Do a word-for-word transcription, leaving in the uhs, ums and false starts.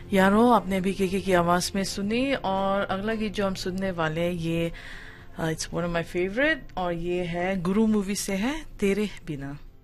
यारो आपने अभी केके की आवाज में सुनी, और अगला गीत जो हम सुनने वाले हैं ये it's one of my favourite, और ये है गुरु मूवी से है तेरे बिना।